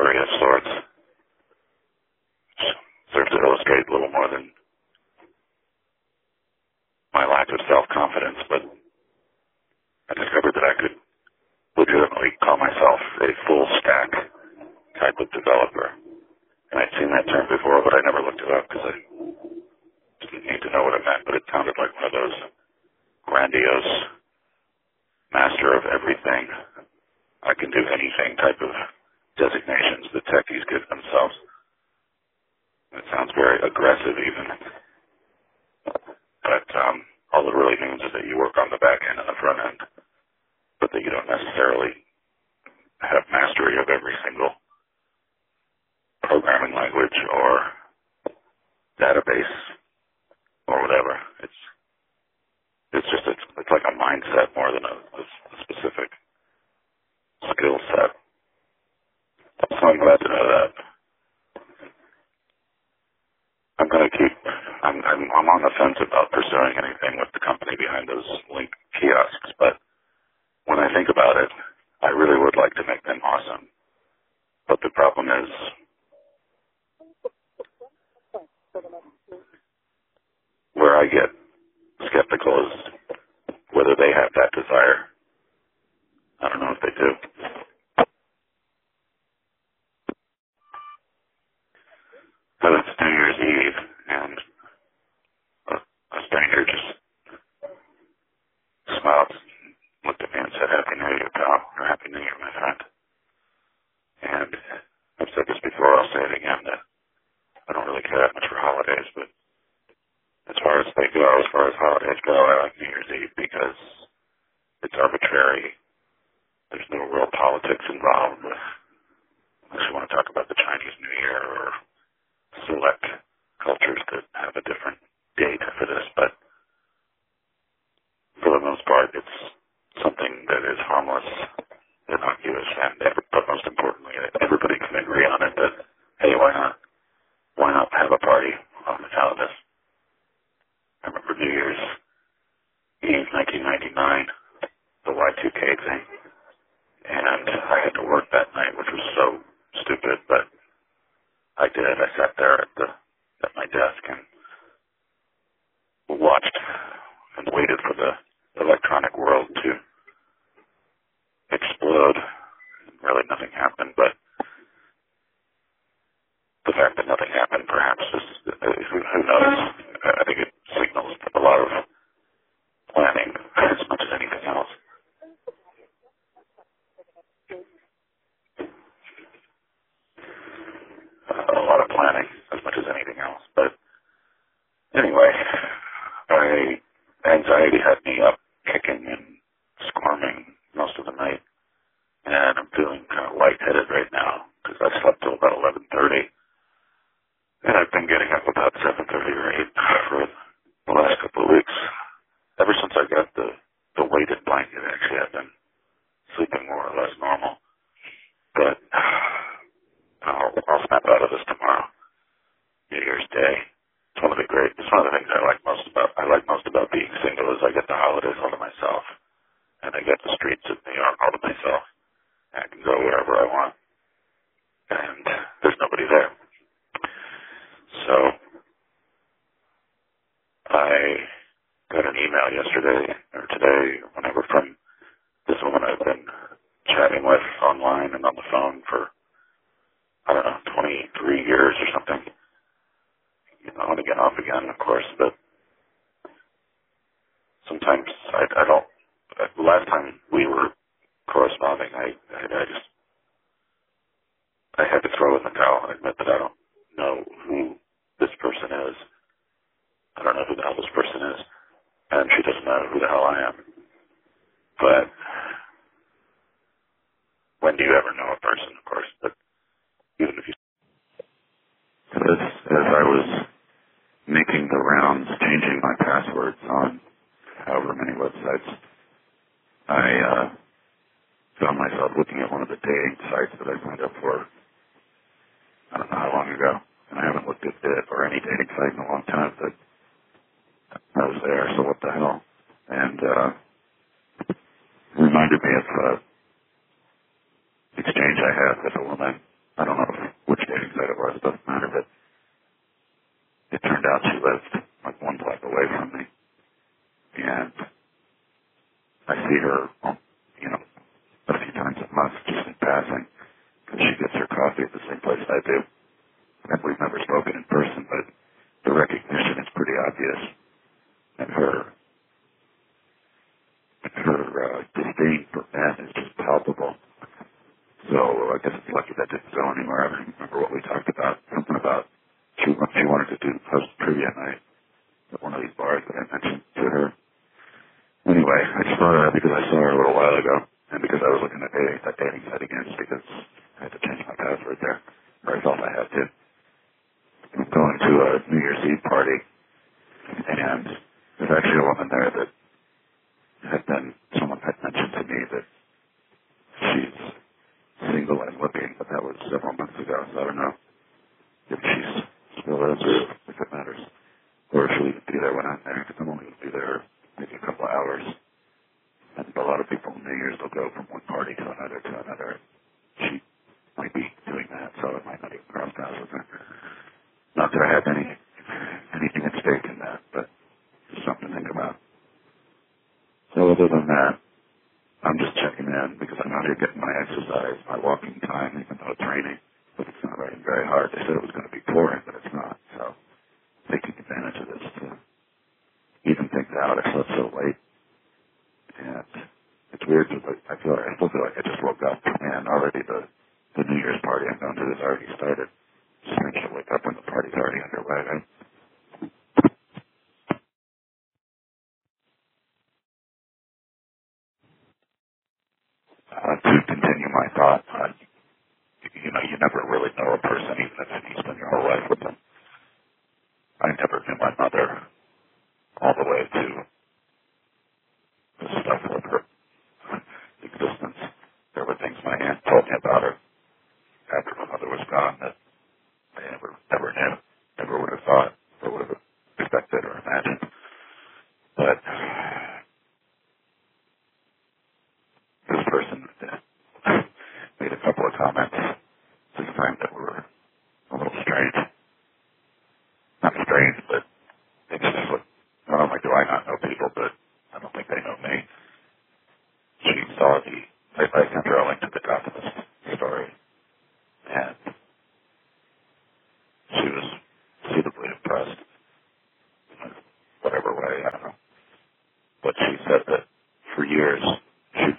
flurry of sorts. Serves to illustrate a little more than my lack of self-confidence, but I discovered that I could legitimately call myself a full-stack type of developer. And I'd seen that term before, but I never looked it up because I didn't need to know what it meant, but it sounded like one of those grandiose master of everything, I can do anything type of designations that techies give themselves. It sounds very aggressive even. But all it really means is that you work on the back end and the front end, but that you don't necessarily have mastery of every single programming language or database or whatever. It's like a mindset more than a specific skill set. So I'm glad to know that. I'm on the fence about pursuing anything with the company behind those link kiosks, but when I think about it, I really would like to make them awesome. But the problem is, where I get skeptical is whether they have that desire. I don't know if they do. But it's New Year's Eve, and a stranger just smiled, looked at me and said, "Happy New Year, pal," or "Happy New Year, my friend." And I've said this before, I'll say it again, that I don't really care that much for holidays, but as far as they go, as far as holidays go, I like New Year's Eve because it's arbitrary. There's no real politics involved, unless you want to talk about the Chinese New Year or select cultures that have a different date for this, but for the most part, it's something that is harmless, innocuous, and but most importantly, everybody can agree on it that, hey, why not have a party on the Calendus? I remember New Year's Eve 1999, the Y2K thing, and I had to work that night, which was so stupid, but I did. I sat there at my desk and watched and waited for the electronic world to explode. Really nothing happened, but the fact that nothing happened perhaps is, who knows? I think it signals a lot of planning as much as anything else. A lot of planning as much as anything else. But anyway, anxiety had me up kicking and squirming most of the night, and I'm feeling kind of lightheaded right now because I slept till about 11:30, and I've been getting up about 7:30 or 8 for the last couple of weeks. Ever since I got the weighted blanket, actually, I've been sleeping more or less normal. But I'll snap out of this tomorrow, New Year's Day. It's one of the things I like most about being single is I get the holidays all to myself, and I get the streets of New York all to myself. I can go wherever I want, and there's nobody there. So I got an email yesterday or today or whenever from this woman I've been chatting with online and on the phone for, I don't know, 23 years or something. On again, off again, of course, but sometimes I don't. The last time we were corresponding, I had to throw in the towel and admit that I don't know who this person is. I don't know who the hell this person is, and she doesn't know who the hell I am. But when do you ever know a person, of course? But even if you... As I was making the rounds, changing my passwords on however many websites, I found myself looking at one of the dating sites that I signed up for, I don't know how long ago, and I haven't looked at it or any dating site in a long time, but I was there, so what the hell? And it reminded me of an exchange I had with a woman I don't know which dating site it was, it doesn't matter, but it turned out she lived like one block away from me. And I see her, you know, a few times a month just in passing, because she gets her coffee at the same place I do. And we've never spoken in person, but the recognition is pretty obvious. And her disdain for men is just palpable. So I guess it's lucky that didn't go anywhere. I don't remember what we talked about. Something about she wanted to do host trivia night at one of these bars that I mentioned to her. Anyway, I just thought of that because I saw her a little while ago, and because I was looking at that dating site again, just because I had to change my password there, or I felt I had to. I'm going to a New Year's Eve party, and there's actually a woman there that someone had mentioned to me that she's single and looking, but that was several months ago, so I don't know if she's still is or if it matters, or if she'll even be there when I'm there, because I'm only going to be there maybe a couple of hours. And a lot of people on New Year's will go from one party to another to another. She might be doing that, so it might not even cross paths with her. Not that I have anything at stake in that, but just something to think about. So other than that, I'm just checking in because I'm out here getting my exercise, my walking time, even though it's raining. But it's not raining very hard. They said it was going to be pouring, but it's not. So taking advantage of this to even things out. I slept so late. And it's weird, but I still feel like I just woke up, and already the New Year's party I'm going to has already started. Just I can't wake up when the party's already underway. Right? To continue my thought, you never really know a person, even if you spend your whole life with them. I never knew my mother all the way to the stuff with her existence. There were things my aunt told me about her after my mother was gone that I never knew, never would have thought, or would have expected or imagined. But this person made a couple of comments this time that were a little strange. Not strange, but it's just like, not only do I not know people, but I don't think they know me. She saw I sent her a link to the document